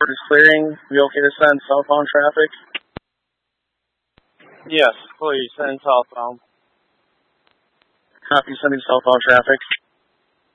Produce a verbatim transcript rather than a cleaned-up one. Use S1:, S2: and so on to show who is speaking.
S1: Airport is clearing. We okay to send southbound traffic?
S2: Yes, please, send southbound.
S1: Copy, sending southbound traffic.